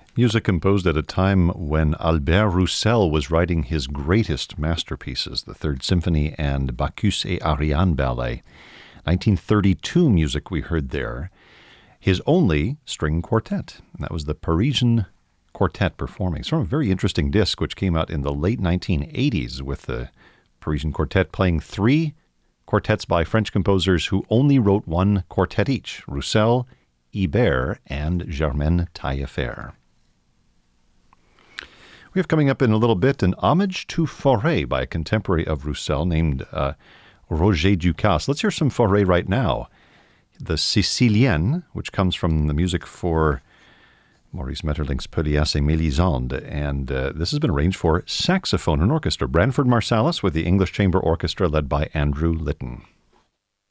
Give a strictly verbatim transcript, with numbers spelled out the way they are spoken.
Music composed at a time when Albert Roussel was writing his greatest masterpieces, the Third Symphony and Bacchus et Ariane Ballet. nineteen thirty-two music we heard there. His only string quartet. And that was the Parisian Quartet performing. It's from a very interesting disc which came out in the late nineteen eighties with the Parisian Quartet playing three quartets by French composers who only wrote one quartet each, Roussel, Ibert, and Germaine Taillefer. We have coming up in a little bit an homage to Fauré by a contemporary of Roussel named uh, Roger Ducasse. Let's hear some Fauré right now. The Sicilienne, which comes from the music for Maurice Maeterlinck's Pelléas et Mélisande, and uh, this has been arranged for saxophone and orchestra. Branford Marsalis with the English Chamber Orchestra led by Andrew Litton.